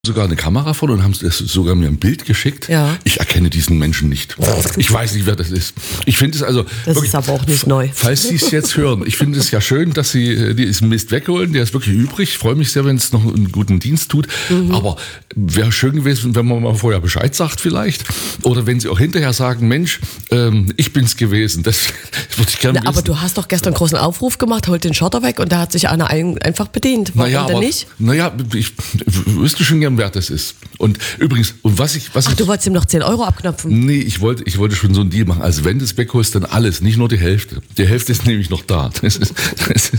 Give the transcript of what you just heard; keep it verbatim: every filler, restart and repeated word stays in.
sogar eine Kamera von und haben es sogar mir ein Bild geschickt. Ja. Ich erkenne diesen Menschen nicht. Ich weiß nicht, wer das ist. Ich finde es also. Das wirklich, ist aber auch nicht neu. Falls Sie es jetzt hören, ich finde es ja schön, dass Sie diesen Mist wegholen. Der ist wirklich übrig. Ich freue mich sehr, wenn es noch einen guten Dienst tut. Mhm. Aber wäre schön gewesen, wenn man mal vorher Bescheid sagt vielleicht. Oder wenn Sie auch hinterher sagen, Mensch, ähm, ich bin's gewesen. Das würde ich gerne Na, aber du hast doch gestern einen großen Aufruf gemacht, holt den Schotter weg und da hat sich einer ein, einfach bedient. Warum naja, denn aber, nicht? Naja, ich wüsste schon gern, wer das ist. Und übrigens, und was ich... Was Ach, ich, du wolltest ihm noch zehn Euro abknöpfen? Nee, ich wollte, ich wollte schon so einen Deal machen. Also wenn du es wegholst, dann alles, nicht nur die Hälfte. Die Hälfte ist nämlich noch da. Das ist, das ist,